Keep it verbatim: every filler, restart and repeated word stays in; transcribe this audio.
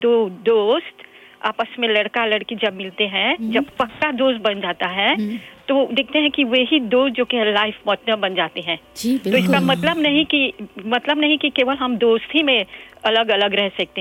दो दोस्त आपस में लड़का लड़की जब मिलते हैं, जब पक्का दोस्त बन जाता है, तो देखते हैं कि वही दोस्त जो कि लाइफ पार्टनर बन जाते हैं। जी तो इसका बिल्कुल। मतलब नहीं कि मतलब नहीं कि केवल हम दोस्ती में अलग अलग रह सकते